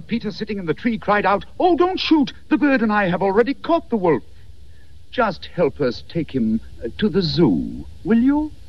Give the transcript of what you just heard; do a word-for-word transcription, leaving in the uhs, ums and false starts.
but Peter, sitting in the tree, cried out, "Oh, don't shoot! The bird and I have already caught the wolf. Just help us take him uh, to the zoo, will you?"